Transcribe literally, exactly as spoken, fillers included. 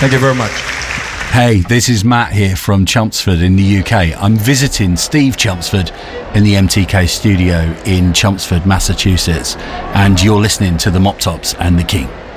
Thank you very much. Hey, this is Matt here from Chelmsford in the U K. I'm visiting Steve Chelmsford in the M T K studio in Chelmsford, Massachusetts, and you're listening to the Mop Tops and the King.